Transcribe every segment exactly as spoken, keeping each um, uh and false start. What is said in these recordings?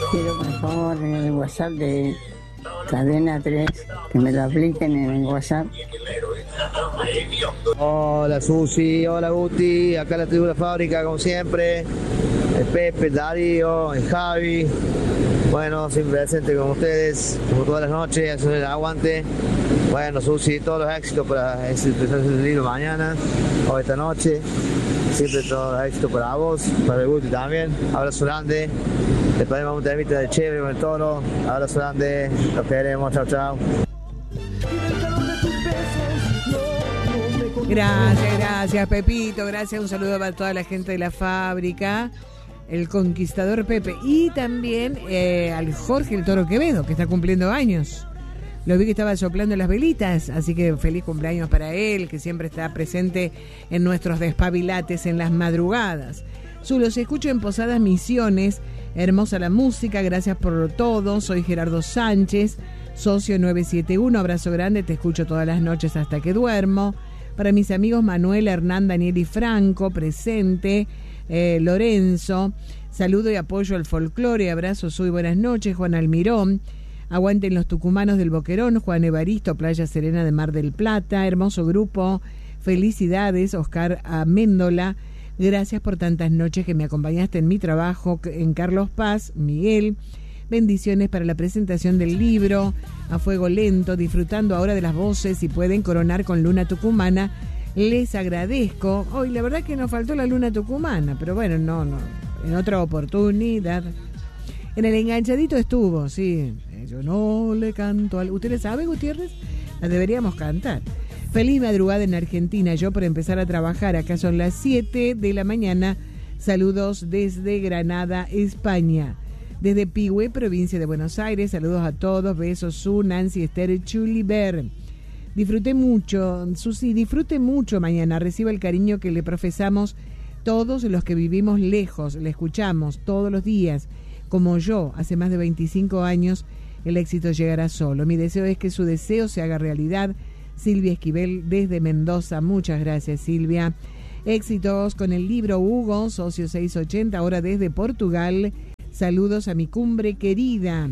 quiero por favor en el WhatsApp de Cadena tres, que me lo apliquen en el WhatsApp. Hola Susi, hola Guti, acá la tribu de la fábrica como siempre, el Pepe, el Darío, el Javi, bueno, siempre presente con ustedes, como todas las noches, eso es el aguante. Bueno Susi, todos los éxitos para ese libro mañana o esta noche, siempre todos los éxitos para vos, para el Guti también, abrazo grande. Después vamos a un temita de chévere con el toro, abrazo grande, los queremos, chao chao. Gracias, gracias Pepito, gracias, un saludo para toda la gente de la fábrica, el conquistador Pepe y también eh, al Jorge el Toro Quevedo, que está cumpliendo años. Lo vi que estaba soplando las velitas, así que feliz cumpleaños para él, que siempre está presente en nuestros despabilates en las madrugadas. Su los escucho en Posadas Misiones, hermosa la música, gracias por todo, soy Gerardo Sánchez, socio nueve siete uno, abrazo grande, te escucho todas las noches hasta que duermo. Para mis amigos Manuel, Hernán, Daniel y Franco, presente, eh, Lorenzo, saludo y apoyo al folclore, abrazo, soy buenas noches, Juan Almirón, aguanten los tucumanos del Boquerón, Juan Evaristo, Playa Serena de Mar del Plata, hermoso grupo, felicidades, Oscar Améndola, gracias por tantas noches que me acompañaste en mi trabajo en Carlos Paz, Miguel, bendiciones para la presentación del libro, a fuego lento, disfrutando ahora de las voces y pueden coronar con Luna Tucumana, les agradezco. Hoy la verdad que nos faltó la Luna Tucumana, pero bueno, no, no, en otra oportunidad. En el enganchadito estuvo, sí, yo no le canto al... ¿Ustedes saben, Gutiérrez? La deberíamos cantar. Feliz madrugada en Argentina, yo por empezar a trabajar, acá son las siete de la mañana, saludos desde Granada, España. Desde Pigüé, provincia de Buenos Aires, saludos a todos, besos, Su, Nancy, Esther, Chuliber. Disfruté mucho, Susi, disfrute mucho mañana, reciba el cariño que le profesamos todos los que vivimos lejos, le escuchamos todos los días, como yo, hace más de veinticinco años, el éxito llegará solo. Mi deseo es que su deseo se haga realidad. Silvia Esquivel, desde Mendoza, muchas gracias Silvia. Éxitos con el libro Hugo, socio seiscientos ochenta, ahora desde Portugal. Saludos a mi cumbre querida.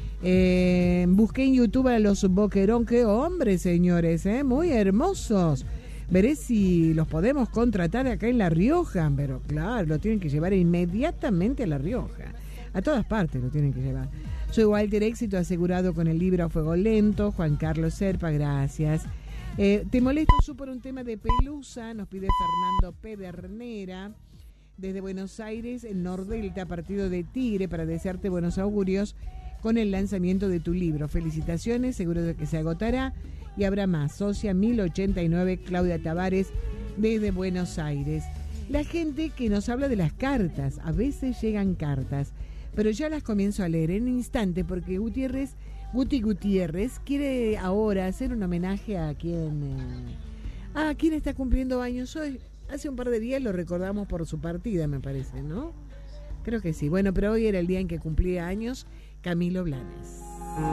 Eh, busqué en YouTube a los Boquerón. Qué hombres, señores, ¿eh? Muy hermosos. Veré si los podemos contratar acá en La Rioja. Pero claro, lo tienen que llevar inmediatamente a La Rioja. A todas partes lo tienen que llevar. Soy Walter, éxito asegurado con el libro A Fuego Lento. Juan Carlos Serpa, gracias. Eh, te molesto su por un tema de Pelusa, nos pide Fernando Pedernera. Desde Buenos Aires, en Nordelta, partido de Tigre, para desearte buenos augurios con el lanzamiento de tu libro. Felicitaciones, seguro de que se agotará y habrá más. Socia mil ochenta y nueve, Claudia Tavares, desde Buenos Aires. La gente que nos habla de las cartas, a veces llegan cartas, pero ya las comienzo a leer en un instante porque Gutiérrez, Guti Gutiérrez, quiere ahora hacer un homenaje a quien, eh, a quien está cumpliendo años hoy. Hace un par de días lo recordamos por su partida, me parece, ¿no? Creo que sí. Bueno, pero hoy era el día en que cumplía años Camilo Blanes.